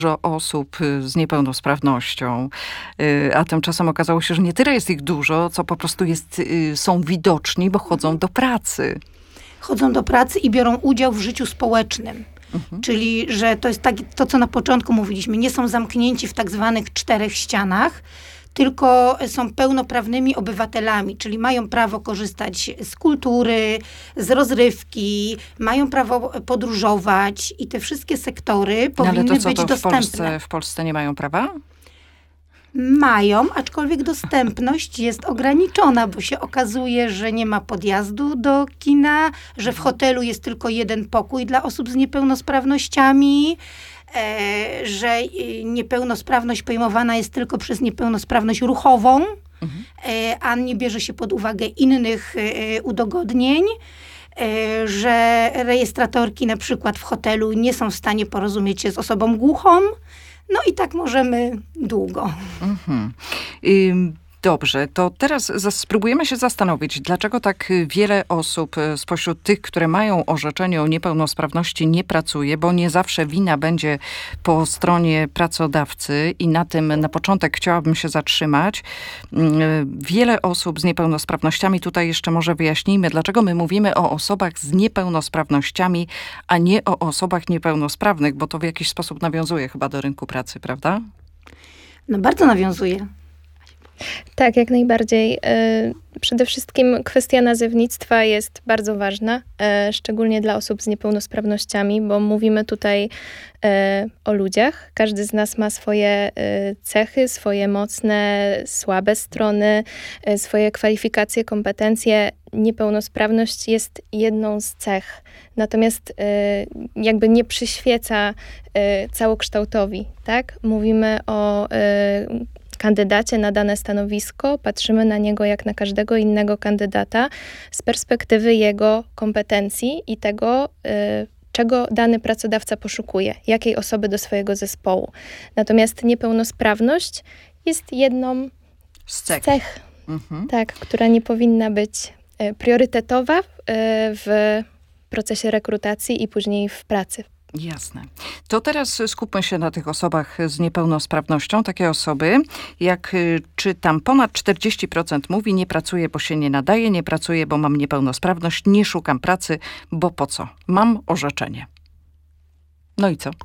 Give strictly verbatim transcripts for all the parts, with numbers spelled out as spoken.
dużo osób z niepełnosprawnością, a tymczasem okazało się, że nie tyle jest ich dużo, co po prostu jest, są widoczni, bo chodzą do pracy. Chodzą do pracy i biorą udział w życiu społecznym. Mhm. Czyli, że to jest tak, to, co na początku mówiliśmy, nie są zamknięci w tak zwanych czterech ścianach, tylko są pełnoprawnymi obywatelami, czyli mają prawo korzystać z kultury, z rozrywki, mają prawo podróżować i te wszystkie sektory no, powinny ale to co, być to w dostępne. Polsce, w Polsce nie mają prawa? Mają, aczkolwiek dostępność jest ograniczona, bo się okazuje, że nie ma podjazdu do kina, że w hotelu jest tylko jeden pokój dla osób z niepełnosprawnościami, e, że niepełnosprawność pojmowana jest tylko przez niepełnosprawność ruchową, mhm. e, a nie bierze się pod uwagę innych e, udogodnień. E, że rejestratorki na przykład w hotelu nie są w stanie porozumieć się z osobą głuchą. No i tak możemy długo. Mhm. Ym, dobrze, to teraz spróbujemy się zastanowić, dlaczego tak wiele osób spośród tych, które mają orzeczenie o niepełnosprawności, nie pracuje, bo nie zawsze wina będzie po stronie pracodawcy i na tym na początek chciałabym się zatrzymać. Wiele osób z niepełnosprawnościami, tutaj jeszcze może wyjaśnijmy, dlaczego my mówimy o osobach z niepełnosprawnościami, a nie o osobach niepełnosprawnych, bo to w jakiś sposób nawiązuje chyba do rynku pracy, prawda? No bardzo nawiązuje. Tak, jak najbardziej. Przede wszystkim kwestia nazewnictwa jest bardzo ważna, szczególnie dla osób z niepełnosprawnościami, bo mówimy tutaj o ludziach. Każdy z nas ma swoje cechy, swoje mocne, słabe strony, swoje kwalifikacje, kompetencje. Niepełnosprawność jest jedną z cech, natomiast jakby nie przyświeca całokształtowi, tak? Mówimy o kandydacie na dane stanowisko, patrzymy na niego jak na każdego innego kandydata z perspektywy jego kompetencji i tego, y, czego dany pracodawca poszukuje, jakiej osoby do swojego zespołu. Natomiast niepełnosprawność jest jedną z cech, cech mhm. tak, która nie powinna być y, priorytetowa y, w procesie rekrutacji i później w pracy. Jasne. To teraz skupmy się na tych osobach z niepełnosprawnością. Takie osoby, jak czytam, ponad czterdzieści procent mówi, nie pracuję, bo się nie nadaje, nie pracuję, bo mam niepełnosprawność, nie szukam pracy, bo po co? Mam orzeczenie. No i co?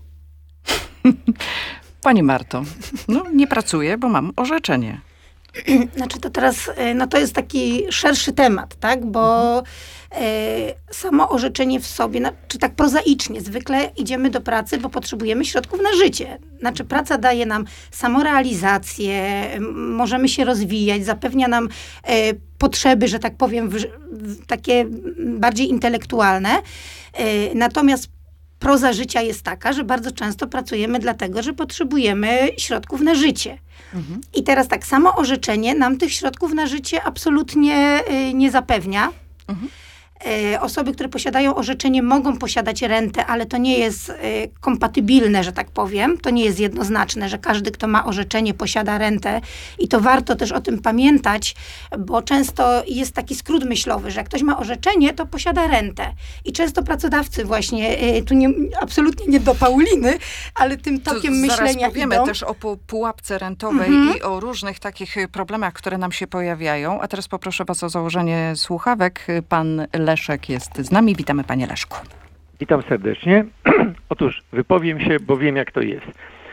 Pani Marto, no nie pracuję, bo mam orzeczenie. Znaczy to teraz, no to jest taki szerszy temat, tak, bo mhm. y, samo orzeczenie w sobie, no, czy tak prozaicznie, zwykle idziemy do pracy, bo potrzebujemy środków na życie. Znaczy praca daje nam samorealizację, możemy się rozwijać, zapewnia nam y, potrzeby, że tak powiem, w, w, takie bardziej intelektualne. Y, natomiast proza życia jest taka, że bardzo często pracujemy dlatego, że potrzebujemy środków na życie. Mhm. I teraz tak samo orzeczenie nam tych środków na życie absolutnie y, nie zapewnia. Mhm. Y, osoby, które posiadają orzeczenie, mogą posiadać rentę, ale to nie jest y, kompatybilne, że tak powiem. To nie jest jednoznaczne, że każdy, kto ma orzeczenie, posiada rentę. I to warto też o tym pamiętać, bo często jest taki skrót myślowy, że jak ktoś ma orzeczenie, to posiada rentę. I często pracodawcy właśnie, y, tu nie, absolutnie nie do Pauliny, ale tym tokiem to myślenia zaraz powiemy idą. też o pu- pułapce rentowej mhm. i o różnych takich problemach, które nam się pojawiają. A teraz poproszę was o założenie słuchawek. Pan Leszek jest z nami. Witamy, panie Leszku. Witam serdecznie. Otóż wypowiem się, bo wiem, jak to jest.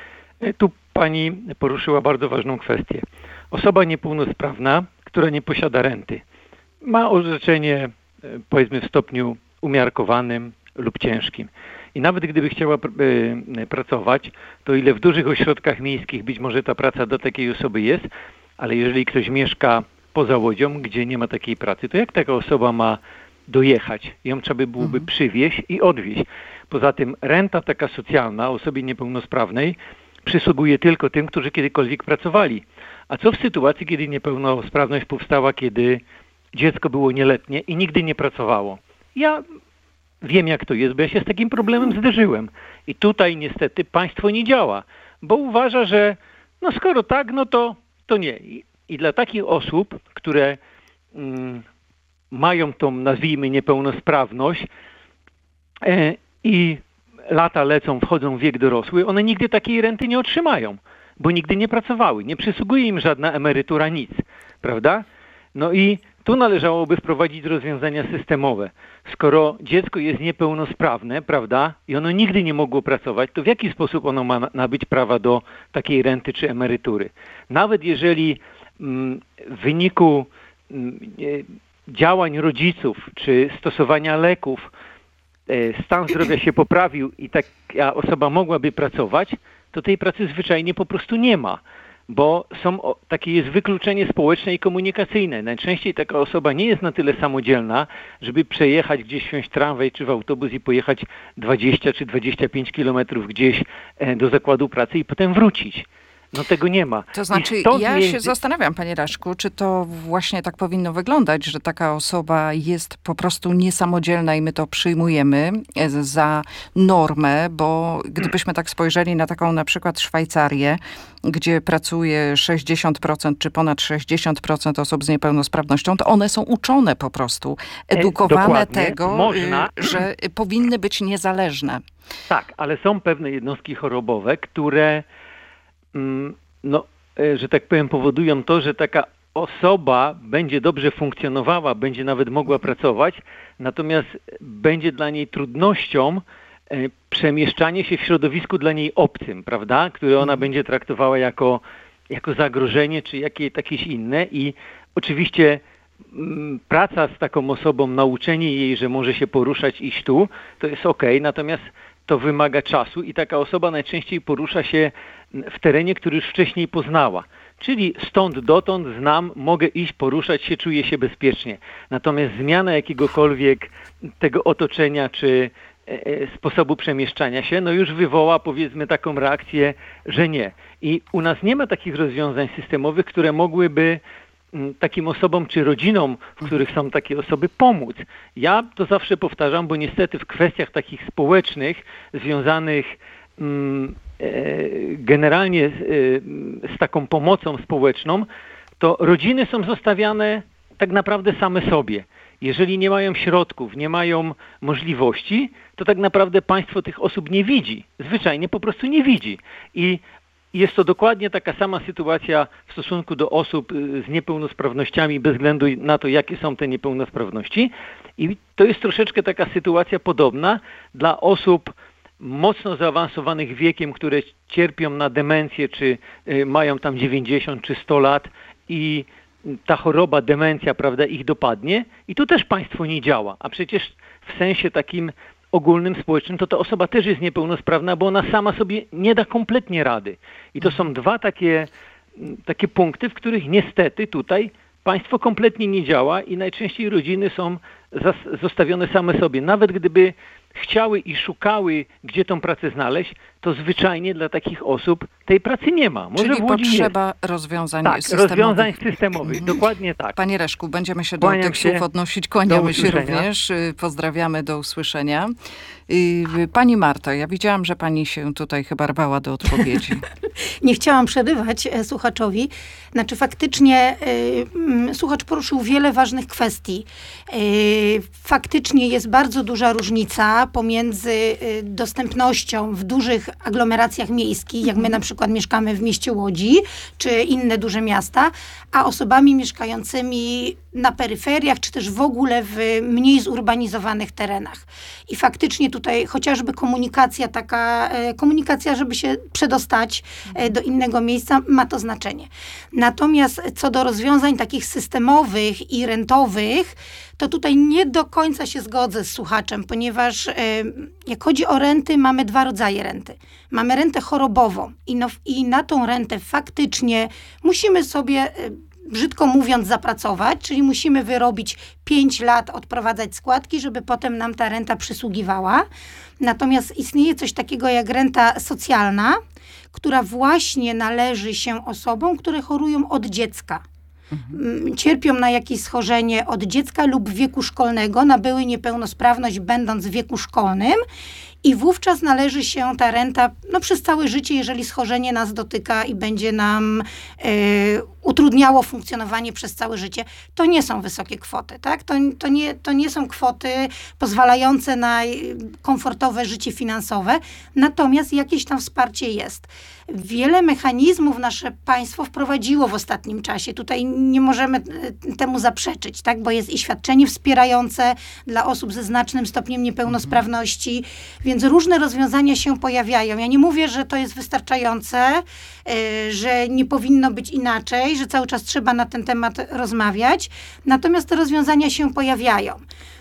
Tu pani poruszyła bardzo ważną kwestię. Osoba niepełnosprawna, która nie posiada renty, ma orzeczenie, powiedzmy, w stopniu umiarkowanym lub ciężkim. I nawet gdyby chciała pr- pracować, to ile w dużych ośrodkach miejskich być może ta praca do takiej osoby jest, ale jeżeli ktoś mieszka poza Łodzią, gdzie nie ma takiej pracy, to jak taka osoba ma dojechać? Ją trzeba by byłoby mhm. przywieźć i odwieźć. Poza tym renta taka socjalna osobie niepełnosprawnej przysługuje tylko tym, którzy kiedykolwiek pracowali. A co w sytuacji, kiedy niepełnosprawność powstała, kiedy dziecko było nieletnie i nigdy nie pracowało? Ja wiem, jak to jest, bo ja się z takim problemem zderzyłem. I tutaj niestety państwo nie działa, bo uważa, że no skoro tak, no to, to nie. I, i dla takich osób, które mm, mają tą, nazwijmy, niepełnosprawność e, i lata lecą, wchodzą w wiek dorosły, one nigdy takiej renty nie otrzymają, bo nigdy nie pracowały. Nie przysługuje im żadna emerytura, nic, prawda? No i tu należałoby wprowadzić rozwiązania systemowe. Skoro dziecko jest niepełnosprawne, prawda, i ono nigdy nie mogło pracować, to w jaki sposób ono ma nabyć prawa do takiej renty czy emerytury? Nawet jeżeli mm, w wyniku mm, działań rodziców czy stosowania leków e, stan zdrowia się poprawił i taka osoba mogłaby pracować, to tej pracy zwyczajnie po prostu nie ma. Bo są, takie jest wykluczenie społeczne i komunikacyjne. Najczęściej taka osoba nie jest na tyle samodzielna, żeby przejechać gdzieś, wsiąść w tramwaj czy w autobus i pojechać dwadzieścia czy dwadzieścia pięć kilometrów gdzieś do zakładu pracy i potem wrócić. No tego nie ma. To znaczy, ja między... się zastanawiam, panie Leszku, czy to właśnie tak powinno wyglądać, że taka osoba jest po prostu niesamodzielna i my to przyjmujemy za normę, bo gdybyśmy tak spojrzeli na taką na przykład Szwajcarię, gdzie pracuje sześćdziesiąt procent czy ponad sześćdziesiąt procent osób z niepełnosprawnością, to one są uczone po prostu, edukowane Dokładnie. tego, Można... że powinny być niezależne. Tak, ale są pewne jednostki chorobowe, które no, że tak powiem, powodują to, że taka osoba będzie dobrze funkcjonowała, będzie nawet mogła pracować, natomiast będzie dla niej trudnością przemieszczanie się w środowisku dla niej obcym, prawda, które ona będzie traktowała jako, jako zagrożenie, czy jakie, jakieś inne i oczywiście m, praca z taką osobą, nauczenie jej, że może się poruszać, iść tu, to jest okej, natomiast to wymaga czasu i taka osoba najczęściej porusza się w terenie, który już wcześniej poznała. Czyli stąd dotąd znam, mogę iść, poruszać się, czuję się bezpiecznie. Natomiast zmiana jakiegokolwiek tego otoczenia czy e, sposobu przemieszczania się, no już wywoła powiedzmy taką reakcję, że nie. I u nas nie ma takich rozwiązań systemowych, które mogłyby takim osobom czy rodzinom, w których są takie osoby, pomóc. Ja to zawsze powtarzam, bo niestety w kwestiach takich społecznych, związanych mm, e, generalnie z, e, z taką pomocą społeczną, to rodziny są zostawiane tak naprawdę same sobie. Jeżeli nie mają środków, nie mają możliwości, to tak naprawdę państwo tych osób nie widzi. Zwyczajnie po prostu nie widzi. I jest to dokładnie taka sama sytuacja w stosunku do osób z niepełnosprawnościami, bez względu na to, jakie są te niepełnosprawności. I to jest troszeczkę taka sytuacja podobna dla osób mocno zaawansowanych wiekiem, które cierpią na demencję, czy mają tam dziewięćdziesiąt czy sto lat i ta choroba, demencja, prawda, ich dopadnie. I tu też państwo nie działa. A przecież w sensie takim ogólnym, społecznym, to ta osoba też jest niepełnosprawna, bo ona sama sobie nie da kompletnie rady. I to są dwa takie, takie punkty, w których niestety tutaj państwo kompletnie nie działa i najczęściej rodziny są zas- zostawione same sobie. Nawet gdyby chciały i szukały, gdzie tą pracę znaleźć, to zwyczajnie dla takich osób tej pracy nie ma. Może Czyli w Łodzi potrzeba jest. rozwiązań tak, systemowych. rozwiązań systemowych, dokładnie tak. Panie Leszku, będziemy się do Kłaniam tych się. słów odnosić, kłaniamy się również. Pozdrawiamy, do usłyszenia. Pani Marto, ja widziałam, że pani się tutaj chyba rwała do odpowiedzi. Nie chciałam przerywać słuchaczowi. Znaczy faktycznie y, słuchacz poruszył wiele ważnych kwestii. Y, faktycznie jest bardzo duża różnica pomiędzy y, dostępnością w dużych aglomeracjach miejskich, jak my na przykład mieszkamy w mieście Łodzi, czy inne duże miasta, a osobami mieszkającymi na peryferiach, czy też w ogóle w mniej zurbanizowanych terenach. I faktycznie tutaj chociażby komunikacja taka, komunikacja, żeby się przedostać do innego miejsca, ma to znaczenie. Natomiast co do rozwiązań takich systemowych i rentowych, to tutaj nie do końca się zgodzę z słuchaczem, ponieważ jak chodzi o renty, mamy dwa rodzaje renty. Mamy rentę chorobową i, no, i na tą rentę faktycznie musimy sobie, brzydko mówiąc, zapracować, czyli musimy wyrobić pięć lat, odprowadzać składki, żeby potem nam ta renta przysługiwała. Natomiast istnieje coś takiego jak renta socjalna, która właśnie należy się osobom, które chorują od dziecka. Mhm. Cierpią na jakieś schorzenie od dziecka lub wieku szkolnego, nabyły niepełnosprawność będąc w wieku szkolnym i wówczas należy się ta renta no, przez całe życie, jeżeli schorzenie nas dotyka i będzie nam y, utrudniało funkcjonowanie przez całe życie. To nie są wysokie kwoty, tak? To, to, nie, to nie są kwoty pozwalające na komfortowe życie finansowe, natomiast jakieś tam wsparcie jest. Wiele mechanizmów nasze państwo wprowadziło w ostatnim czasie. Tutaj nie możemy temu zaprzeczyć, tak? Bo jest i świadczenie wspierające dla osób ze znacznym stopniem niepełnosprawności, mhm. więc różne rozwiązania się pojawiają. Ja nie mówię, że to jest wystarczające, yy, że nie powinno być inaczej, że cały czas trzeba na ten temat rozmawiać, natomiast te rozwiązania się pojawiają.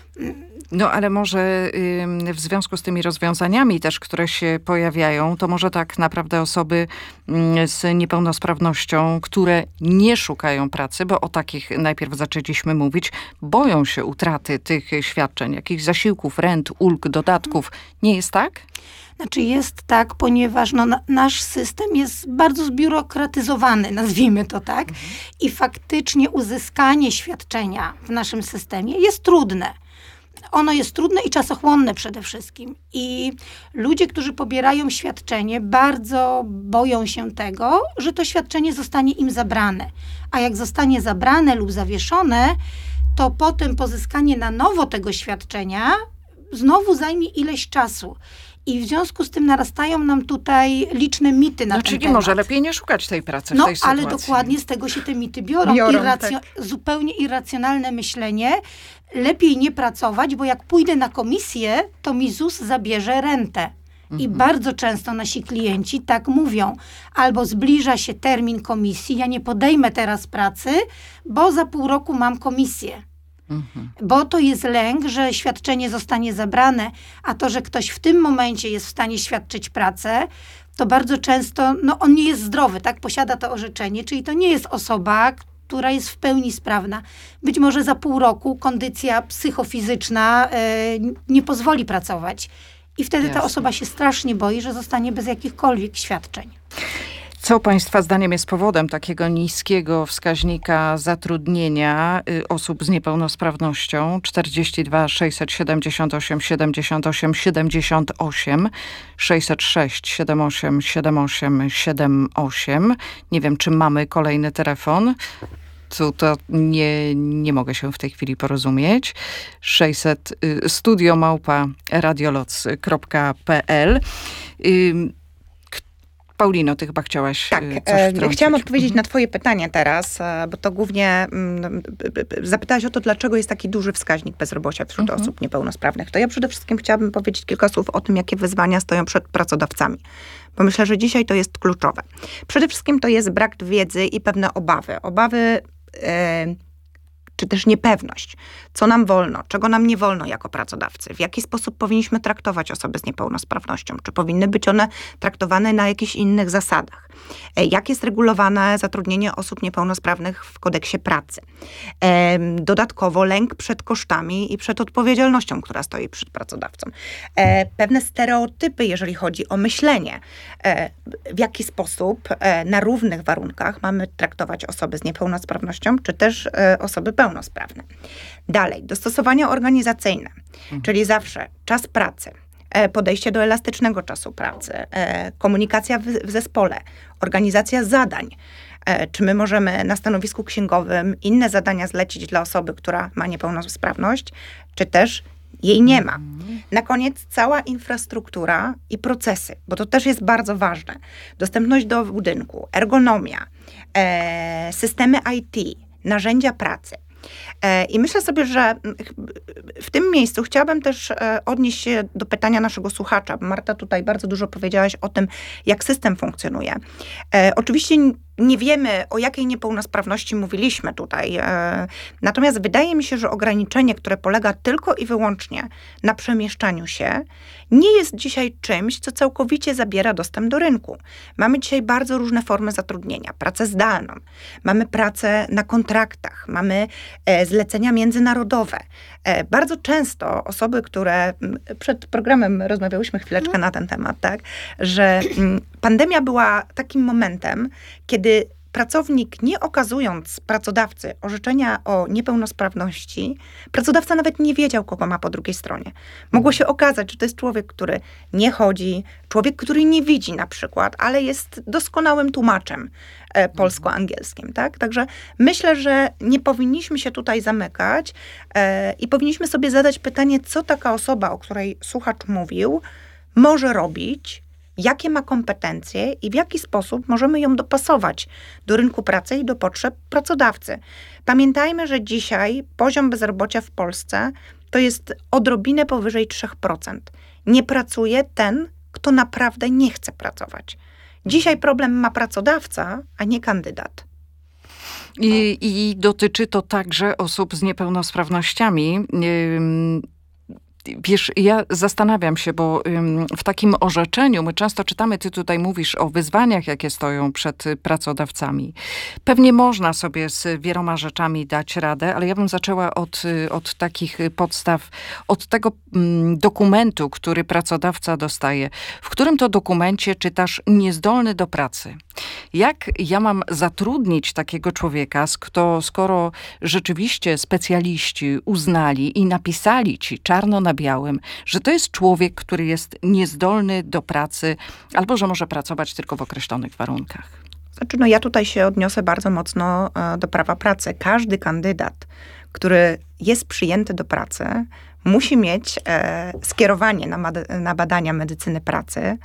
No ale może y, w związku z tymi rozwiązaniami też, które się pojawiają, to może tak naprawdę osoby y, z niepełnosprawnością, które nie szukają pracy, bo o takich najpierw zaczęliśmy mówić, boją się utraty tych świadczeń, jakichś zasiłków, rent, ulg, dodatków. Nie jest tak? Znaczy jest tak, ponieważ no, na, nasz system jest bardzo zbiurokratyzowany, nazwijmy to tak, mhm. i faktycznie uzyskanie świadczenia w naszym systemie jest trudne. Ono jest trudne i czasochłonne przede wszystkim. I ludzie, którzy pobierają świadczenie, bardzo boją się tego, że to świadczenie zostanie im zabrane. A jak zostanie zabrane lub zawieszone, to potem pozyskanie na nowo tego świadczenia znowu zajmie ileś czasu. I w związku z tym narastają nam tutaj liczne mity na no, ten czyli temat. może lepiej nie szukać tej pracy no, w tej sytuacji. No, ale dokładnie z tego się te mity biorą. biorą Irracjo- tak. Zupełnie irracjonalne myślenie. Lepiej nie pracować, bo jak pójdę na komisję, to mi Z U S zabierze rentę. Mhm. I bardzo często nasi klienci tak mówią. Albo zbliża się termin komisji, ja nie podejmę teraz pracy, bo za pół roku mam komisję. Mhm. Bo to jest lęk, że świadczenie zostanie zabrane, a to, że ktoś w tym momencie jest w stanie świadczyć pracę, to bardzo często, no on nie jest zdrowy, tak? Posiada to orzeczenie, czyli to nie jest osoba, która jest w pełni sprawna. Być może za pół roku kondycja psychofizyczna e, nie pozwoli pracować. I wtedy Jasne. ta osoba się strasznie boi, że zostanie bez jakichkolwiek świadczeń. Co Państwa zdaniem jest powodem takiego niskiego wskaźnika zatrudnienia y, osób z niepełnosprawnością? czterdzieści dwa sześćset siedemdziesiąt osiem siedemdziesiąt osiem siedemdziesiąt osiem, sześćset sześć siedemdziesiąt osiem siedemdziesiąt osiem siedemdziesiąt osiem. Nie wiem, czy mamy kolejny telefon. Tu to nie, nie mogę się w tej chwili porozumieć. sześćset y, studio małpa radioloc kropka p l. Y, Paulino, ty chyba chciałaś tak, coś wtrącić. Chciałam odpowiedzieć mhm. na twoje pytanie teraz, bo to głównie m, zapytałaś o to, dlaczego jest taki duży wskaźnik bezrobocia wśród mhm. osób niepełnosprawnych. To ja przede wszystkim chciałabym powiedzieć kilka słów o tym, jakie wyzwania stoją przed pracodawcami. Bo myślę, że dzisiaj to jest kluczowe. Przede wszystkim to jest brak wiedzy i pewne obawy. Obawy e, czy też niepewność, co nam wolno, czego nam nie wolno jako pracodawcy, w jaki sposób powinniśmy traktować osoby z niepełnosprawnością, czy powinny być one traktowane na jakichś innych zasadach, jak jest regulowane zatrudnienie osób niepełnosprawnych w kodeksie pracy. Dodatkowo lęk przed kosztami i przed odpowiedzialnością, która stoi przed pracodawcą. Pewne stereotypy, jeżeli chodzi o myślenie, w jaki sposób na równych warunkach mamy traktować osoby z niepełnosprawnością, czy też osoby pełnosprawne. Dalej, dostosowania organizacyjne, mhm. czyli zawsze czas pracy, podejście do elastycznego czasu pracy, komunikacja w, w zespole, organizacja zadań. Czy my możemy na stanowisku księgowym inne zadania zlecić dla osoby, która ma niepełnosprawność, czy też jej nie ma. Na koniec cała infrastruktura i procesy, bo to też jest bardzo ważne. Dostępność do budynku, ergonomia, systemy I T, narzędzia pracy. I myślę sobie, że w tym miejscu chciałabym też odnieść się do pytania naszego słuchacza. Marta, tutaj bardzo dużo powiedziałaś o tym, jak system funkcjonuje. Oczywiście nie wiemy, o jakiej niepełnosprawności mówiliśmy tutaj. Natomiast wydaje mi się, że ograniczenie, które polega tylko i wyłącznie na przemieszczaniu się, nie jest dzisiaj czymś, co całkowicie zabiera dostęp do rynku. Mamy dzisiaj bardzo różne formy zatrudnienia. Pracę zdalną, mamy pracę na kontraktach, mamy zlecenia międzynarodowe. Bardzo często osoby, które przed programem rozmawiałyśmy chwileczkę na ten temat, tak, że pandemia była takim momentem, kiedy pracownik, nie okazując pracodawcy orzeczenia o niepełnosprawności, pracodawca nawet nie wiedział, kogo ma po drugiej stronie. Mogło się okazać, że to jest człowiek, który nie chodzi, człowiek, który nie widzi na przykład, ale jest doskonałym tłumaczem e, polsko-angielskim, tak? Także myślę, że nie powinniśmy się tutaj zamykać e, i powinniśmy sobie zadać pytanie, co taka osoba, o której słuchacz mówił, może robić, jakie ma kompetencje i w jaki sposób możemy ją dopasować do rynku pracy i do potrzeb pracodawcy. Pamiętajmy, że dzisiaj poziom bezrobocia w Polsce to jest odrobinę powyżej trzy procent. Nie pracuje ten, kto naprawdę nie chce pracować. Dzisiaj problem ma pracodawca, a nie kandydat. I, i dotyczy to także osób z niepełnosprawnościami. Ym... Wiesz, ja zastanawiam się, bo w takim orzeczeniu my często czytamy, ty tutaj mówisz o wyzwaniach, jakie stoją przed pracodawcami. Pewnie można sobie z wieloma rzeczami dać radę, ale ja bym zaczęła od, od takich podstaw, od tego dokumentu, który pracodawca dostaje. W którym to dokumencie czytasz niezdolny do pracy? Jak ja mam zatrudnić takiego człowieka, kto, skoro rzeczywiście specjaliści uznali i napisali ci czarno na białym, że to jest człowiek, który jest niezdolny do pracy, albo że może pracować tylko w określonych warunkach? Znaczy, no ja tutaj się odniosę bardzo mocno do prawa pracy. Każdy kandydat, który jest przyjęty do pracy, musi mieć e, skierowanie na, mad- na badania medycyny pracy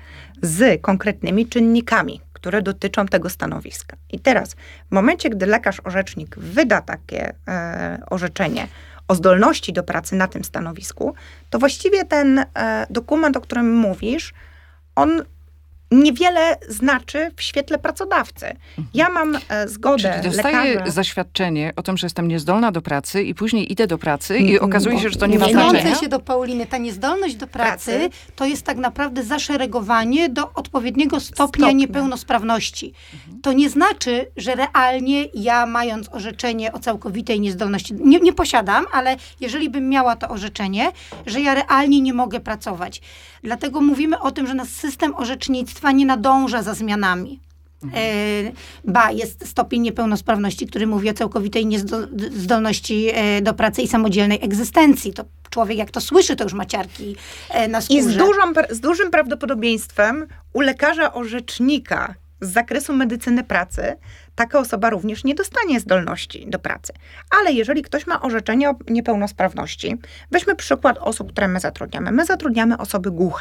z konkretnymi czynnikami, które dotyczą tego stanowiska. I teraz, w momencie, gdy lekarz orzecznik wyda takie e, orzeczenie o zdolności do pracy na tym stanowisku, to właściwie ten e, dokument, o którym mówisz, on niewiele znaczy w świetle pracodawcy. Ja mam e, zgodę Czyli dostaję lekarza... zaświadczenie o tym, że jestem niezdolna do pracy i później idę do pracy i okazuje się, że to nie ma Wtrącę znaczenia. się do Pauliny. Ta niezdolność do pracy, Pracy. to jest tak naprawdę zaszeregowanie do odpowiedniego stopnia, Stopnia. niepełnosprawności. To nie znaczy, że realnie ja, mając orzeczenie o całkowitej niezdolności, nie, nie posiadam, ale jeżeli bym miała to orzeczenie, że ja realnie nie mogę pracować. Dlatego mówimy o tym, że nasz system orzecznictwa nie nadąża za zmianami. E, ba, jest stopień niepełnosprawności, który mówi o całkowitej niezdolności e, do pracy i samodzielnej egzystencji. To człowiek, jak to słyszy, to już ma ciarki e, na skórze. I z, dużą, z dużym prawdopodobieństwem u lekarza orzecznika z zakresu medycyny pracy taka osoba również nie dostanie zdolności do pracy. Ale jeżeli ktoś ma orzeczenie o niepełnosprawności, weźmy przykład osób, które my zatrudniamy. My zatrudniamy osoby głuche.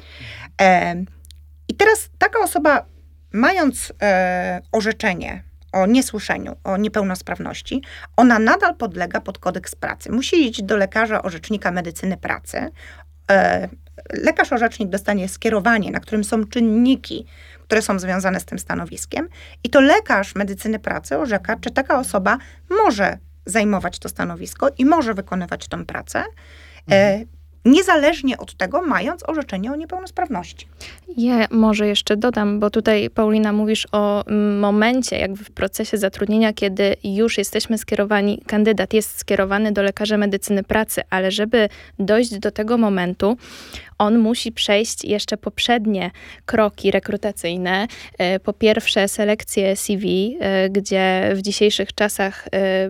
E, I teraz taka osoba, mając e, orzeczenie o niesłyszeniu, o niepełnosprawności, ona nadal podlega pod kodeks pracy. Musi iść do lekarza orzecznika medycyny pracy. E, lekarz orzecznik dostanie skierowanie, na którym są czynniki, które są związane z tym stanowiskiem i to lekarz medycyny pracy orzeka, czy taka osoba może zajmować to stanowisko i może wykonywać tę pracę, e, niezależnie od tego, mając orzeczenie o niepełnosprawności. Ja może jeszcze dodam, bo tutaj, Paulina, mówisz o momencie jakby w procesie zatrudnienia, kiedy już jesteśmy skierowani, kandydat jest skierowany do lekarza medycyny pracy, ale żeby dojść do tego momentu, on musi przejść jeszcze poprzednie kroki rekrutacyjne. Po pierwsze selekcję C V, gdzie w dzisiejszych czasach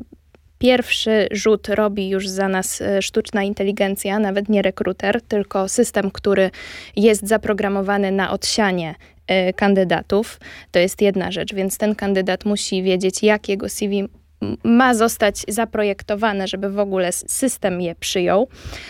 pierwszy rzut robi już za nas sztuczna inteligencja, nawet nie rekruter, tylko system, który jest zaprogramowany na odsianie kandydatów. To jest jedna rzecz, więc ten kandydat musi wiedzieć, jak jego C V ma zostać zaprojektowane, żeby w ogóle system je przyjął.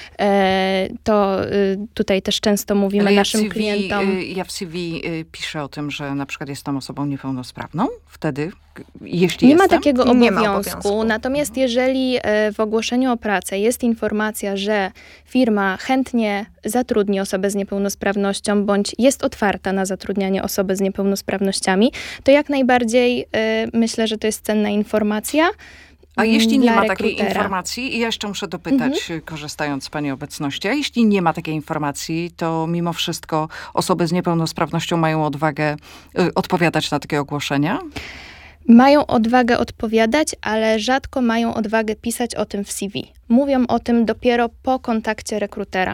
To tutaj też często mówimy ja naszym C V, klientom. Ja w C V piszę o tym, że na przykład jestem osobą niepełnosprawną. Wtedy, jeśli Nie jestem, ma takiego nie ma obowiązku, obowiązku. Natomiast jeżeli w ogłoszeniu o pracę jest informacja, że firma chętnie zatrudni osobę z niepełnosprawnością, bądź jest otwarta na zatrudnianie osoby z niepełnosprawnościami, to jak najbardziej myślę, że to jest cenna informacja. A jeśli nie dla ma rekrutera. takiej informacji, i ja jeszcze muszę dopytać, mhm. korzystając z pani obecności, a jeśli nie ma takiej informacji, to mimo wszystko osoby z niepełnosprawnością mają odwagę y, odpowiadać na takie ogłoszenia? Mają odwagę odpowiadać, ale rzadko mają odwagę pisać o tym w C V. Mówią o tym dopiero po kontakcie rekrutera.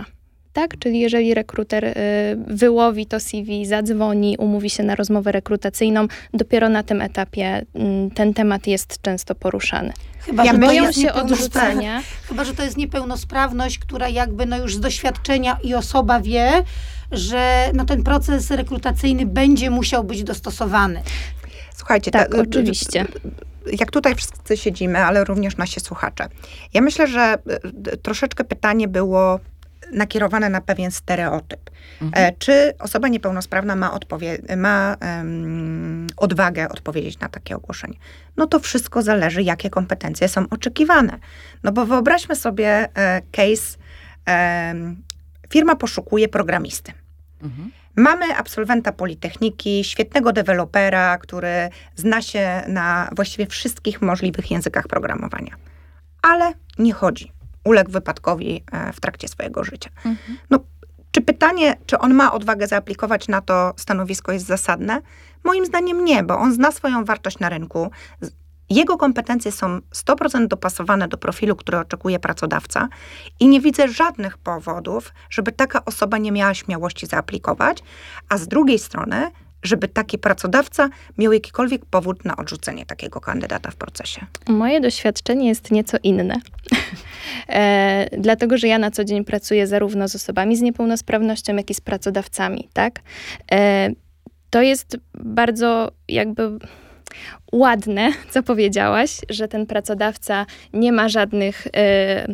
tak? Czyli jeżeli rekruter y, wyłowi to C V, zadzwoni, umówi się na rozmowę rekrutacyjną, dopiero na tym etapie y, ten temat jest często poruszany. Chyba, Ja że to boją jest się niepełnospra- odrzucenia. Chyba, że to jest niepełnosprawność, która jakby no już z doświadczenia i osoba wie, że no ten proces rekrutacyjny będzie musiał być dostosowany. Słuchajcie, Tak, ta- oczywiście. jak tutaj wszyscy siedzimy, ale również nasi słuchacze. Ja myślę, że y, troszeczkę pytanie było nakierowane na pewien stereotyp. Mhm. E, czy osoba niepełnosprawna ma, odpowie- ma um, odwagę odpowiedzieć na takie ogłoszenie? No to wszystko zależy, jakie kompetencje są oczekiwane. No bo wyobraźmy sobie e, case, e, firma poszukuje programisty. Mhm. Mamy absolwenta Politechniki, świetnego dewelopera, który zna się na właściwie wszystkich możliwych językach programowania. Ale nie chodzi. Uległ wypadkowi w trakcie swojego życia. Mhm. No, czy pytanie, czy on ma odwagę zaaplikować na to stanowisko jest zasadne? Moim zdaniem nie, bo on zna swoją wartość na rynku. Jego kompetencje są sto procent dopasowane do profilu, który oczekuje pracodawca i nie widzę żadnych powodów, żeby taka osoba nie miała śmiałości zaaplikować, a z drugiej strony, żeby taki pracodawca miał jakikolwiek powód na odrzucenie takiego kandydata w procesie. Moje doświadczenie jest nieco inne. e, dlatego, że ja na co dzień pracuję zarówno z osobami z niepełnosprawnością, jak i z pracodawcami, tak? E, to jest bardzo jakby ładne, co powiedziałaś, że ten pracodawca nie ma żadnych e,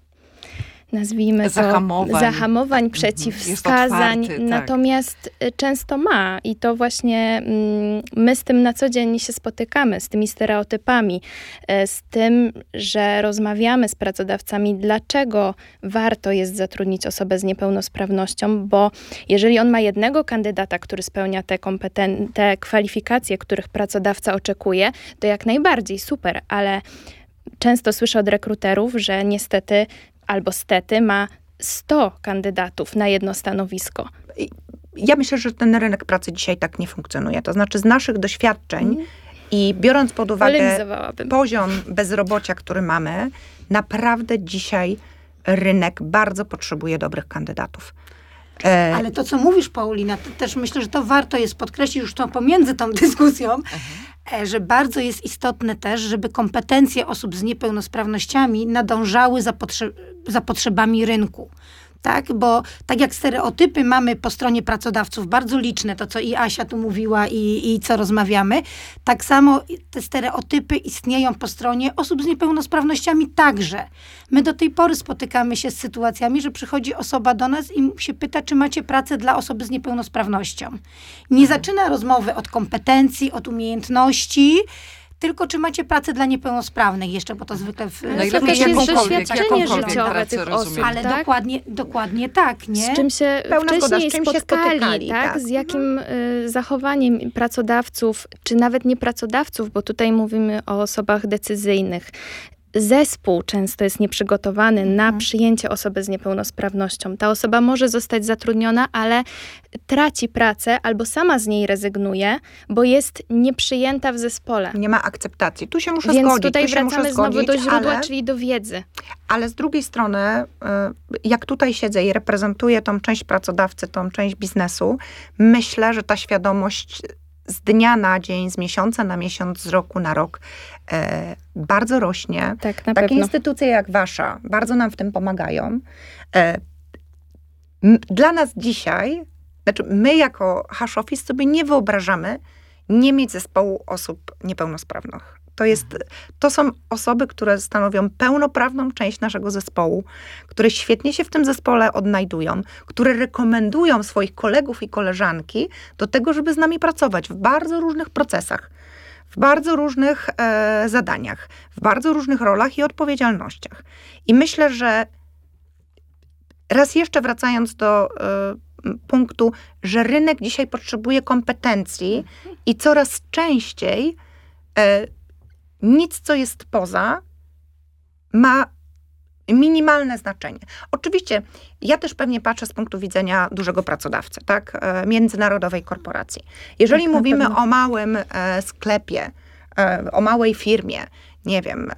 nazwijmy to, Zahamowań. zahamowań, przeciwwskazań, otwarty, tak. natomiast y, często ma i to właśnie mm, my z tym na co dzień się spotykamy, z tymi stereotypami, y, z tym, że rozmawiamy z pracodawcami, dlaczego warto jest zatrudnić osobę z niepełnosprawnością, bo jeżeli on ma jednego kandydata, który spełnia te kompeten- te kwalifikacje, których pracodawca oczekuje, to jak najbardziej super, ale często słyszę od rekruterów, że niestety albo stety ma sto kandydatów na jedno stanowisko. Ja myślę, że ten rynek pracy dzisiaj tak nie funkcjonuje. To znaczy z naszych doświadczeń Mm. i biorąc pod uwagę Polemizowałabym. poziom bezrobocia, który mamy, naprawdę dzisiaj rynek bardzo potrzebuje dobrych kandydatów. E, Ale to, co mówisz, Paulina, to też myślę, że to warto jest podkreślić już to pomiędzy tą dyskusją, e, że bardzo jest istotne też, żeby kompetencje osób z niepełnosprawnościami nadążały za, potrze- za potrzebami rynku. Tak, bo tak jak stereotypy mamy po stronie pracodawców bardzo liczne, to co i Asia tu mówiła i, i co rozmawiamy, tak samo te stereotypy istnieją po stronie osób z niepełnosprawnościami także. My do tej pory spotykamy się z sytuacjami, że przychodzi osoba do nas i się pyta, czy macie pracę dla osoby z niepełnosprawnością. Nie mhm. zaczyna rozmowy od kompetencji, od umiejętności, tylko czy macie pracę dla niepełnosprawnych jeszcze, bo to zwykle w... Najlepiej to też jest jakąkolwiek, doświadczenie jakąkolwiek życiowe pracę, tych rozumiem. osób, Ale tak? dokładnie, dokładnie tak, nie? Z czym się Pełna zgoda, wcześniej z czym się spotkali, spotykali, tak? tak. Z jakim y, zachowaniem pracodawców, czy nawet nie pracodawców, bo tutaj mówimy o osobach decyzyjnych. Zespół często jest nieprzygotowany na Mhm. przyjęcie osoby z niepełnosprawnością. Ta osoba może zostać zatrudniona, ale traci pracę albo sama z niej rezygnuje, bo jest nieprzyjęta w zespole. nie ma akceptacji. Tu się muszę Więc zgodzić. tutaj tu się muszę wracamy znowu zgodzić, do źródła, ale... czyli do wiedzy. Ale z drugiej strony, y, jak tutaj siedzę i reprezentuję tą część pracodawcy, tą część biznesu, myślę, że ta świadomość z dnia na dzień, z miesiąca na miesiąc, z roku na rok e, bardzo rośnie. Tak, na Takie pewno. instytucje jak wasza bardzo nam w tym pomagają. E, m, dla nas dzisiaj, znaczy my jako Hash Office sobie nie wyobrażamy nie mieć zespołu osób niepełnosprawnych. To, jest, to są osoby, które stanowią pełnoprawną część naszego zespołu, które świetnie się w tym zespole odnajdują, które rekomendują swoich kolegów i koleżanki do tego, żeby z nami pracować w bardzo różnych procesach, w bardzo różnych e, zadaniach, w bardzo różnych rolach i odpowiedzialnościach. I myślę, że raz jeszcze wracając do e, punktu, że rynek dzisiaj potrzebuje kompetencji i coraz częściej e, nic, co jest poza, ma minimalne znaczenie. Oczywiście, ja też pewnie patrzę z punktu widzenia dużego pracodawcy, tak, e, międzynarodowej korporacji. Jeżeli Tak, na mówimy pewno. o małym e, sklepie, e, o małej firmie, nie wiem,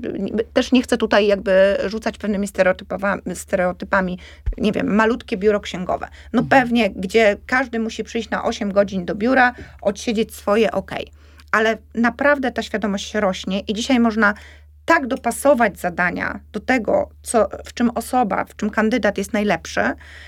też nie chcę tutaj jakby rzucać pewnymi stereotypami, nie wiem, malutkie biuro księgowe. No Mhm. pewnie, gdzie każdy musi przyjść na osiem godzin do biura, odsiedzieć swoje, okej. Ale naprawdę ta świadomość rośnie i dzisiaj można tak dopasować zadania do tego, co, w czym osoba, w czym kandydat jest najlepszy,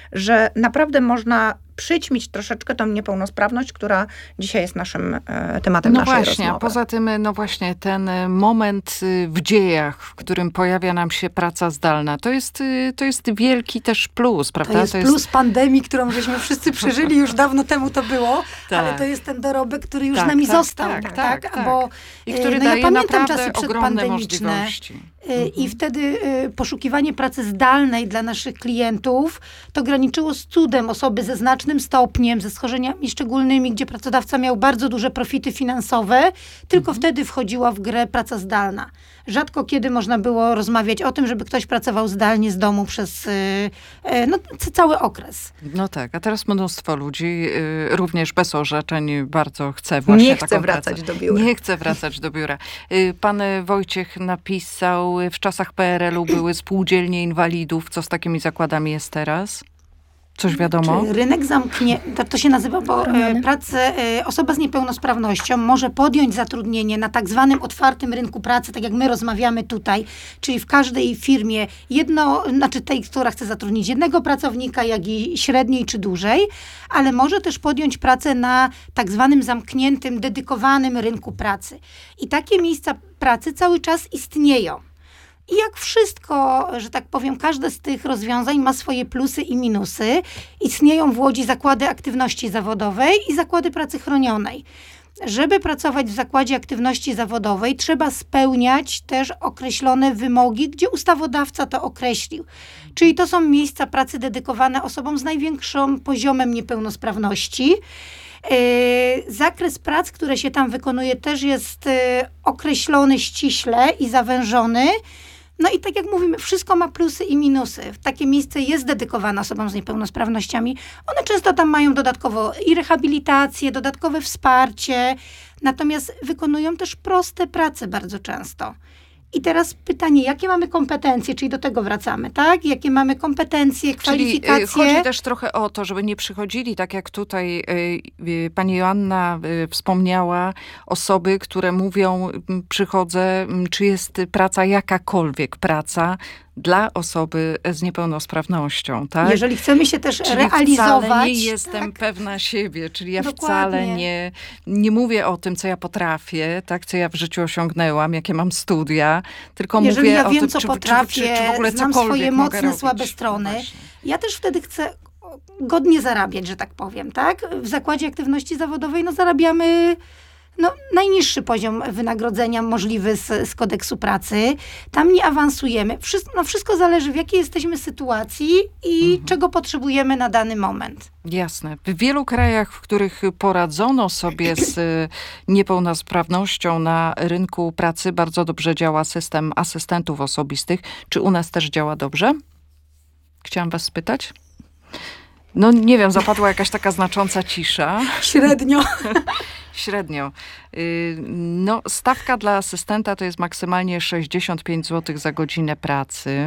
że naprawdę można przyćmić troszeczkę tą niepełnosprawność, która dzisiaj jest naszym e, tematem No naszej właśnie, a rozmowy. poza tym, no właśnie, ten y, moment y, w dziejach, w którym pojawia nam się praca zdalna, to jest, y, to jest wielki też plus, prawda? To jest plus pandemii, którą żeśmy wszyscy przeżyli, już dawno temu to było, Tak. ale to jest ten dorobek, który już Tak, z nami tak, został. tak, tak, tak. Bo, I który no daje ja pamiętam naprawdę czasy ogromne przedpandemiczne. możliwości. Y, I wtedy y, poszukiwanie pracy zdalnej dla naszych klientów to graniczyło z cudem osoby ze znacznym stopniem, ze schorzeniami szczególnymi, gdzie pracodawca miał bardzo duże profity finansowe. Tylko wtedy wchodziła w grę praca zdalna. Rzadko kiedy można było rozmawiać o tym, żeby ktoś pracował zdalnie z domu przez y, y, no, c- cały okres. No tak, a teraz mnóstwo ludzi, y, również bez orzeczeń, bardzo chce właśnie Nie taką chce wracać pracę. do biura. Nie chce wracać do biura. Y, Pan Wojciech napisał, w czasach P R L u były spółdzielnie inwalidów. Co z takimi zakładami jest teraz? Coś wiadomo? Czy rynek zamknięty, to, to się nazywa, bo e, pracę, e, osoba z niepełnosprawnością może podjąć zatrudnienie na tak zwanym otwartym rynku pracy, tak jak my rozmawiamy tutaj, czyli w każdej firmie jedno, znaczy tej, która chce zatrudnić jednego pracownika, jak i średniej czy dłużej, ale może też podjąć pracę na tak zwanym zamkniętym, dedykowanym rynku pracy. I takie miejsca pracy cały czas istnieją. I jak wszystko, że tak powiem, każde z tych rozwiązań ma swoje plusy i minusy. Istnieją w Łodzi zakłady aktywności zawodowej i zakłady pracy chronionej. Żeby pracować w zakładzie aktywności zawodowej, trzeba spełniać też określone wymogi, gdzie ustawodawca to określił. Czyli to są miejsca pracy dedykowane osobom z największym poziomem niepełnosprawności. Yy, zakres prac, które się tam wykonuje, też jest yy, określony ściśle i zawężony. No i tak jak mówimy, wszystko ma plusy i minusy. Takie miejsce jest dedykowane osobom z niepełnosprawnościami. One często tam mają dodatkowo i rehabilitację, dodatkowe wsparcie, natomiast wykonują też proste prace bardzo często. I teraz pytanie, jakie mamy kompetencje, czyli do tego wracamy, tak? Jakie mamy kompetencje, kwalifikacje? Czyli y, chodzi też trochę o to, żeby nie przychodzili, tak jak tutaj y, y, pani Joanna y, wspomniała, osoby, które mówią, y, przychodzę, y, czy jest praca jakakolwiek praca dla osoby z niepełnosprawnością, tak? Jeżeli chcemy się też Czyli realizować. wcale nie jestem tak? pewna siebie, czyli ja Dokładnie. wcale nie, nie mówię o tym, co ja potrafię, tak, co ja w życiu osiągnęłam, jakie mam studia, tylko Jeżeli mówię ja o wiem, tym, co czy, potrafię, czy, czy, czy w ogóle znam cokolwiek swoje mogę mocne, robić. słabe strony. No właśnie. Ja też wtedy chcę godnie zarabiać, że tak powiem, tak? W zakładzie aktywności zawodowej no, zarabiamy no, najniższy poziom wynagrodzenia możliwy z, z kodeksu pracy. Tam nie awansujemy. Wszystko, no, wszystko zależy, w jakiej jesteśmy sytuacji i Mhm. czego potrzebujemy na dany moment. Jasne. W wielu krajach, w których poradzono sobie z y, niepełnosprawnością na rynku pracy, bardzo dobrze działa system asystentów osobistych. Czy u nas też działa dobrze? Chciałam was spytać. No nie wiem, zapadła jakaś taka znacząca cisza. Średnio. Średnio. Y, No, stawka dla asystenta to jest maksymalnie sześćdziesiąt pięć złotych za godzinę pracy.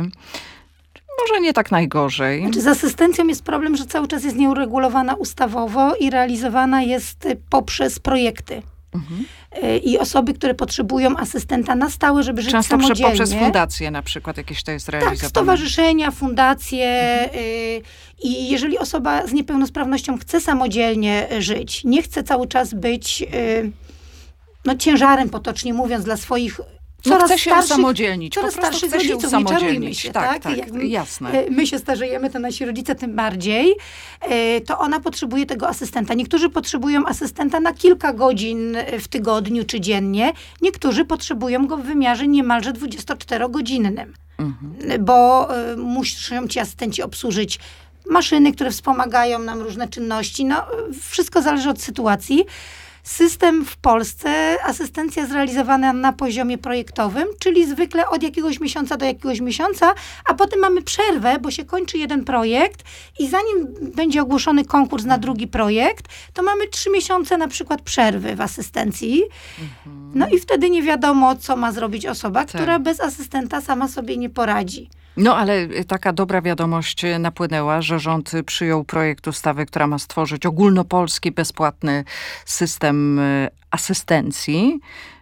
Może nie tak najgorzej. Znaczy z asystencją jest problem, że cały czas jest nieuregulowana ustawowo i realizowana jest y, poprzez projekty. Mhm. Y, I osoby, które potrzebują asystenta na stałe, żeby żyć Często prze, samodzielnie. poprzez fundacje na przykład jakieś to jest realizowane. Tak, stowarzyszenia, fundacje y, i jeżeli osoba z niepełnosprawnością chce samodzielnie żyć, nie chce cały czas być y, no, ciężarem, potocznie mówiąc, dla swoich No coraz chce się starszych, usamodzielnić, coraz po prostu starszych chce się rodziców, nie czarujmy usamodzielnić. się, Tak, tak? tak, Jak jasne. y, my się starzejemy, to nasi rodzice tym bardziej, y, to ona potrzebuje tego asystenta. Niektórzy potrzebują asystenta na kilka godzin w tygodniu czy dziennie, niektórzy potrzebują go w wymiarze niemalże dwudziestoczterogodzinnym. Mhm. Bo y, muszą ci asystenci obsłużyć maszyny, które wspomagają nam różne czynności. No, y, wszystko zależy od sytuacji. system w Polsce, asystencja zrealizowana na poziomie projektowym, czyli zwykle od jakiegoś miesiąca do jakiegoś miesiąca, a potem mamy przerwę, bo się kończy jeden projekt i zanim będzie ogłoszony konkurs na drugi projekt, to mamy trzy miesiące na przykład przerwy w asystencji. Mhm. No i wtedy nie wiadomo, co ma zrobić osoba, tak. która bez asystenta sama sobie nie poradzi. No ale taka dobra wiadomość napłynęła, że rząd przyjął projekt ustawy, która ma stworzyć ogólnopolski, bezpłatny system asystencji.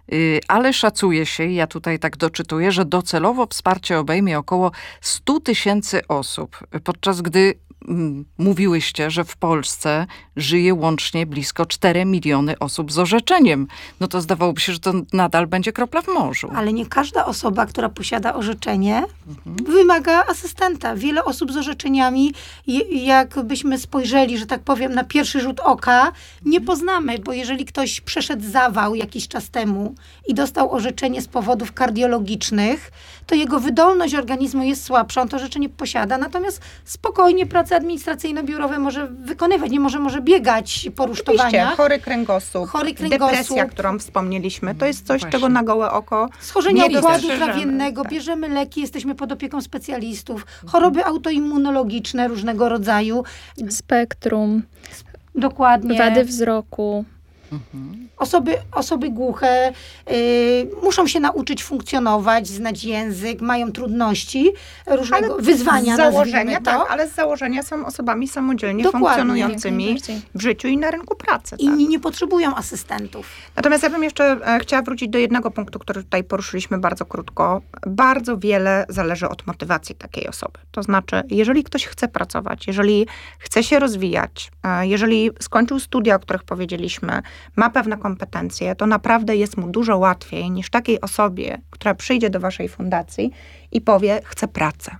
Ale szacuje się, ja tutaj tak doczytuję, że docelowo wsparcie obejmie około sto tysięcy osób, podczas gdy m, mówiłyście, że w Polsce żyje łącznie blisko cztery miliony osób z orzeczeniem. No to zdawałoby się, że to nadal będzie kropla w morzu. Ale nie każda osoba, która posiada orzeczenie, mhm. wymaga asystenta. Wiele osób z orzeczeniami, jakbyśmy spojrzeli, że tak powiem, na pierwszy rzut oka, nie poznamy, bo jeżeli ktoś przeszedł zawał jakiś czas temu i dostał orzeczenie z powodów kardiologicznych, to jego wydolność organizmu jest słabsza, on to orzeczenie posiada, natomiast spokojnie prace administracyjno-biurowe może wykonywać, nie może, może biegać po rusztowaniach. Oczywiście, chory kręgosłup, chory kręgosłup, depresja, którą wspomnieliśmy, to jest coś, Właśnie. czego na gołe oko schorzenia nie układu dostrzeżemy. trawiennego, Tak. bierzemy leki, jesteśmy pod opieką specjalistów, choroby autoimmunologiczne różnego rodzaju. Spektrum, Dokładnie. wady wzroku. Mhm. Osoby, osoby głuche y, muszą się nauczyć funkcjonować, znać język, mają trudności, różnego Ale wyzwania, z założenia, nazwijmy to. tak, ale z założenia są osobami samodzielnie Dokładnie. funkcjonującymi w życiu i na rynku pracy. Tak. Inni nie potrzebują asystentów. Natomiast ja bym jeszcze e, chciała wrócić do jednego punktu, który tutaj poruszyliśmy bardzo krótko. Bardzo wiele zależy od motywacji takiej osoby. To znaczy, jeżeli ktoś chce pracować, jeżeli chce się rozwijać, e, jeżeli skończył studia, o których powiedzieliśmy, ma pewne kompetencje, to naprawdę jest mu dużo łatwiej niż takiej osobie, która przyjdzie do waszej fundacji i powie, chcę pracę.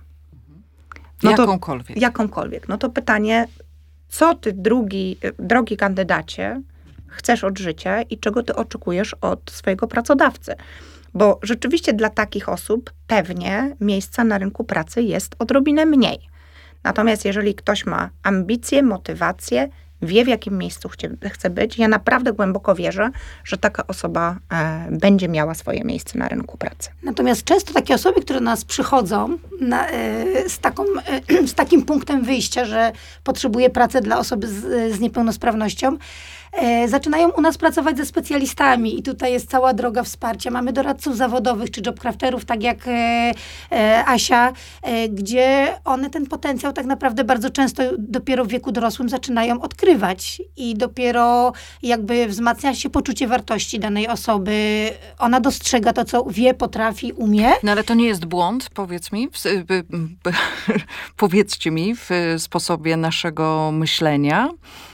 No jakąkolwiek. To, jakąkolwiek. No to pytanie, co ty, drugi, drogi kandydacie, chcesz od życia i czego ty oczekujesz od swojego pracodawcy? Bo rzeczywiście dla takich osób pewnie miejsca na rynku pracy jest odrobinę mniej. Natomiast jeżeli ktoś ma ambicje, motywacje, wie, w jakim miejscu chcie, chce być, ja naprawdę głęboko wierzę, że taka osoba e, będzie miała swoje miejsce na rynku pracy. Natomiast często takie osoby, które do nas przychodzą na, e, z, taką, e, z takim punktem wyjścia, że potrzebuje pracy dla osoby z, z niepełnosprawnością, E, zaczynają u nas pracować ze specjalistami i tutaj jest cała droga wsparcia. Mamy doradców zawodowych czy jobcrafterów, tak jak e, e, Asia, e, gdzie one ten potencjał tak naprawdę bardzo często dopiero w wieku dorosłym zaczynają odkrywać i dopiero jakby wzmacnia się poczucie wartości danej osoby. Ona dostrzega to, co wie, potrafi, umie. No ale to nie jest błąd, powiedz mi, w, powiedzcie mi w sposobie naszego myślenia,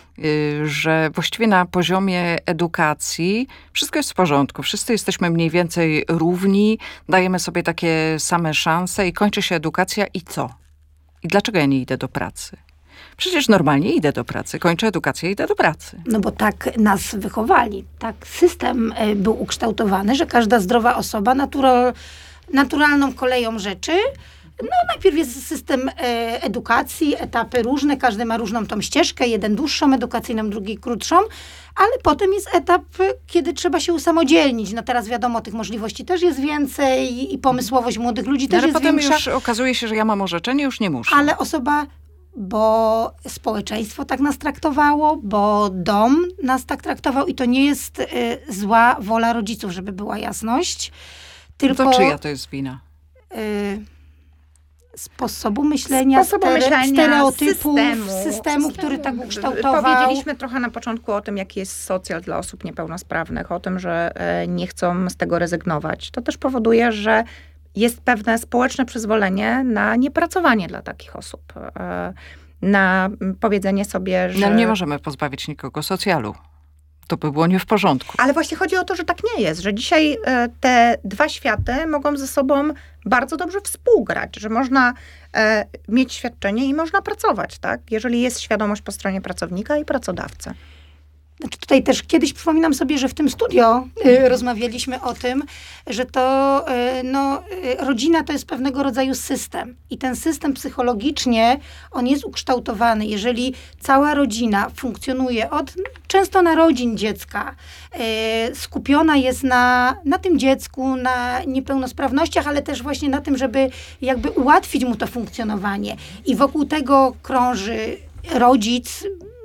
że właściwie na poziomie edukacji wszystko jest w porządku. Wszyscy jesteśmy mniej więcej równi, dajemy sobie takie same szanse i kończy się edukacja i co? I dlaczego ja nie idę do pracy? Przecież normalnie idę do pracy, kończę edukację i idę do pracy. No bo tak nas wychowali. Tak system był ukształtowany, że każda zdrowa osoba natura, naturalną koleją rzeczy. No najpierw jest system e, edukacji, etapy różne, każdy ma różną tą ścieżkę, jeden dłuższą edukacyjną, drugi krótszą, ale potem jest etap, kiedy trzeba się usamodzielnić. No teraz wiadomo, tych możliwości też jest więcej i pomysłowość młodych ludzi też no, ale jest potem większa. Już okazuje się, że ja mam orzeczenie, już nie muszę. Ale osoba, bo społeczeństwo tak nas traktowało, bo dom nas tak traktował i to nie jest y, zła wola rodziców, żeby była jasność. Tylko, no to czyja to jest wina? Y, sposobu myślenia, sposobu stere, myślenia stereotypów, systemu, systemu, systemu, który tak ukształtował. Powiedzieliśmy trochę na początku o tym, jaki jest socjal dla osób niepełnosprawnych, o tym, że e, nie chcą z tego rezygnować. To też powoduje, że jest pewne społeczne przyzwolenie na niepracowanie dla takich osób. E, na powiedzenie sobie, że... No, ale nie możemy pozbawić nikogo socjalu. To by było nie w porządku. Ale właśnie chodzi o to, że tak nie jest, że dzisiaj e, te dwa światy mogą ze sobą bardzo dobrze współgrać, że można e, mieć świadczenie i można pracować, tak? Jeżeli jest świadomość po stronie pracownika i pracodawcy. Znaczy tutaj też kiedyś przypominam sobie, że w tym studio y, rozmawialiśmy o tym, że to y, no, y, rodzina to jest pewnego rodzaju system. I ten system psychologicznie, on jest ukształtowany. Jeżeli cała rodzina funkcjonuje od często narodzin dziecka, y, skupiona jest na, na tym dziecku, na niepełnosprawnościach, ale też właśnie na tym, żeby jakby ułatwić mu to funkcjonowanie. I wokół tego krąży rodzic,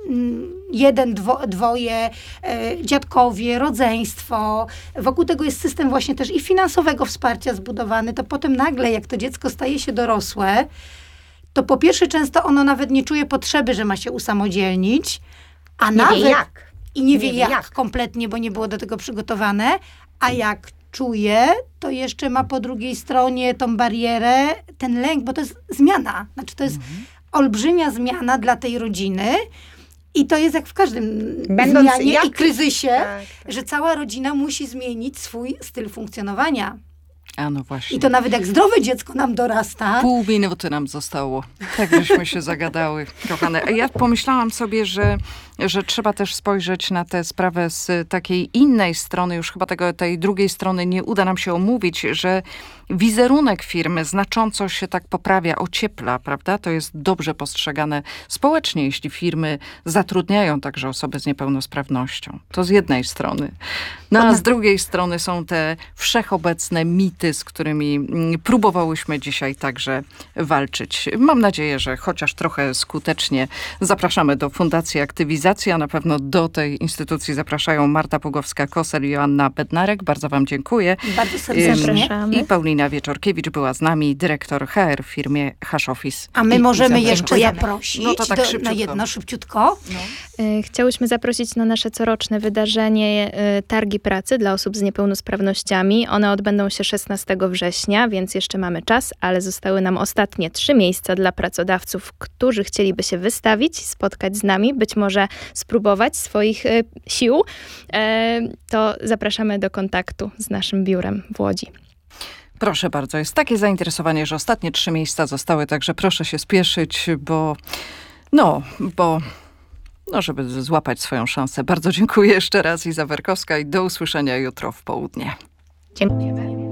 jeden, dwo, dwoje, e, dziadkowie, rodzeństwo. Wokół tego jest system właśnie też i finansowego wsparcia zbudowany. To potem nagle, jak to dziecko staje się dorosłe, to po pierwsze często ono nawet nie czuje potrzeby, że ma się usamodzielnić, a Nie nawet wie jak. i nie wie, Nie wie jak, jak kompletnie, bo nie było do tego przygotowane, a jak czuje, to jeszcze ma po drugiej stronie tą barierę, ten lęk, bo to jest zmiana. Znaczy to jest mhm. olbrzymia zmiana dla tej rodziny. I to jest jak w każdym Będąc zmianie jak... i kryzysie, tak, tak. że cała rodzina musi zmienić swój styl funkcjonowania. A no właśnie. I to nawet jak zdrowe dziecko nam dorasta. Pół minuty nam zostało. Tak żeśmy się zagadały, kochane. A ja pomyślałam sobie, że, że trzeba też spojrzeć na tę sprawę z takiej innej strony. Już chyba tego, tej drugiej strony nie uda nam się omówić, że wizerunek firmy znacząco się tak poprawia, ociepla, prawda? To jest dobrze postrzegane społecznie, jeśli firmy zatrudniają także osoby z niepełnosprawnością. To z jednej strony. No a z drugiej strony są te wszechobecne mity, z którymi próbowałyśmy dzisiaj także walczyć. Mam nadzieję, że chociaż trochę skutecznie zapraszamy do Fundacji Aktywizacji, a na pewno do tej instytucji zapraszają Marta Pługowska-Kosel i Joanna Bednarek. Bardzo wam dziękuję. Bardzo serdecznie. Zapraszamy. I Paulina Wieczorkiewicz była z nami, dyrektor H R w firmie Hash Office. A my I, możemy i jeszcze dziękujemy. zaprosić No to tak do, szybciutko. na jedno szybciutko. No. Chciałyśmy zaprosić na nasze coroczne wydarzenie Targi Pracy dla osób z niepełnosprawnościami. One odbędą się szesnastego września, więc jeszcze mamy czas, ale zostały nam ostatnie trzy miejsca dla pracodawców, którzy chcieliby się wystawić, spotkać z nami, być może spróbować swoich y, sił. E, to zapraszamy do kontaktu z naszym biurem w Łodzi. Proszę bardzo, jest takie zainteresowanie, że ostatnie trzy miejsca zostały, także proszę się spieszyć, bo no, bo no, żeby złapać swoją szansę. Bardzo dziękuję jeszcze raz, Iza Werkowska, i do usłyszenia jutro w południe. Dziękujemy.